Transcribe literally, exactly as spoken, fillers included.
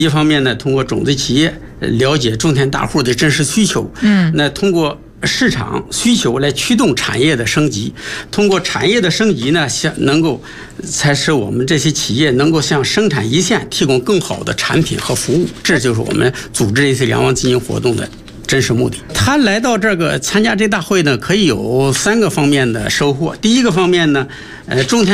一方面呢，通过种子企业了解种田大户的真实需求，嗯，那通过市场需求来驱动产业的升级，通过产业的升级呢，向能够才使我们这些企业能够向生产一线提供更好的产品和服务。这就是我们组织这次两网基金活动的真实目的。他来到这个参加这大会呢，可以有三个方面的收获。第一个方面呢，呃，种田